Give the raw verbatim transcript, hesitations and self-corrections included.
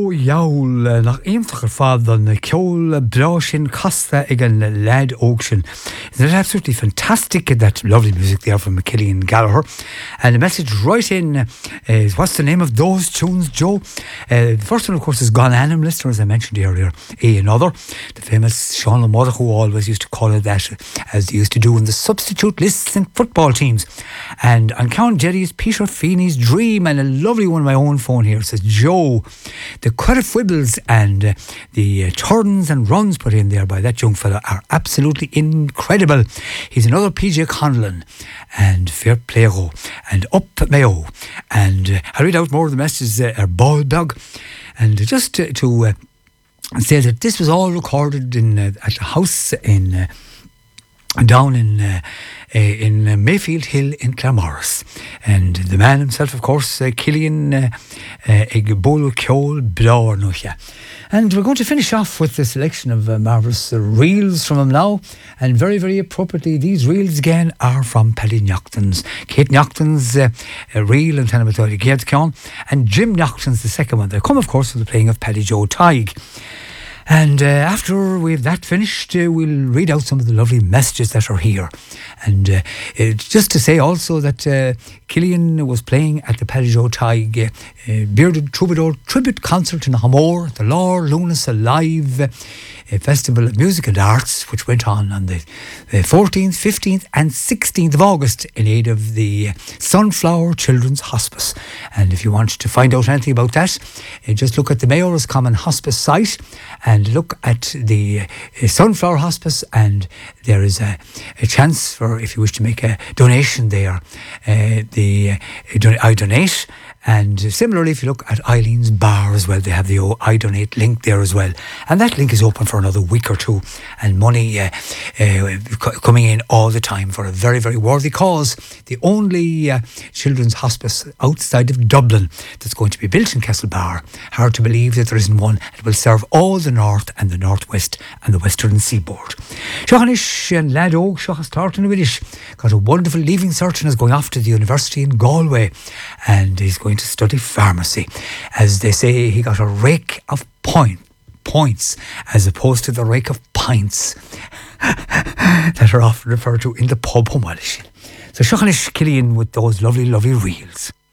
Joe Yowl nach éimfachar fad an ceol bra sin casta ag an Lad Auction. Isn't it absolutely fantastic, that lovely music there from Killian Gallagher? And the message right in uh, is, what's the name of those tunes, Joe? Uh, the first one, of course, is Gone Anam, listener, as I mentioned earlier, A Another. The famous Sean Lamothe, who always used to call it that, as they used to do in the substitute lists in football teams. And on Count Jerry's Peter Feeney's Dream, and a lovely one on my own phone here says, Joe, the Quirrifwibbles and uh, the uh, turns and runs put in there by that young fella are absolutely incredible. He's another P J Conlon, and fair play go, and up Mayo. And uh, I read out more of the messages, uh, our ball blog, and just to, to uh, say that this was all recorded in uh, at the house in uh, down in uh, uh, in uh, Mayfield Hill in Claremorris, and the man himself, of course, uh, Killian uh, uh, Bolo Ceol Brarnucha. And we're going to finish off with the selection of uh, marvellous uh, reels from him now, and very, very appropriately, these reels again are from Paddy Nocton's, Kate Nocton's uh, uh, reel and Tanamatori Gaedcon, and Jim Nocton's the second one. They come, of course, from the playing of Paddy Joe Tighe. And uh, after we've that finished, uh, we'll read out some of the lovely messages that are here. And uh, uh, just to say also that uh, Killian was playing at the Paddy Joe Tighe uh, Bearded Troubadour Tribute Concert in Hamore, the Lore Lunas Alive uh, Festival of Music and Arts, which went on on the, the fourteenth, fifteenth and sixteenth of August in aid of the Sunflower Children's Hospice. And if you want to find out anything about that, uh, just look at the Mayor's Common Hospice site and look at the uh, Sunflower Hospice, and there is a, a chance for, if you wish to make a donation there, uh, the uh, don- I Donate. And similarly, if you look at Eileen's Bar as well, they have the oh, I Donate link there as well. And that link is open for another week or two. And money uh, uh, coming in all the time for a very, very worthy cause. The only uh, children's hospice outside of Dublin that's going to be built in Castlebar. Hard to believe that there isn't one. It will serve all the north and the northwest and the western seaboard. Seachanish and Lad Oak, Seachas Tartan Widish, got a wonderful leaving cert and is going off to the university in Galway. And he's going to study pharmacy. As they say, he got a rake of point, points as opposed to the rake of pints that are often referred to in the pub home. So Seachanish Killian with those lovely, lovely reels.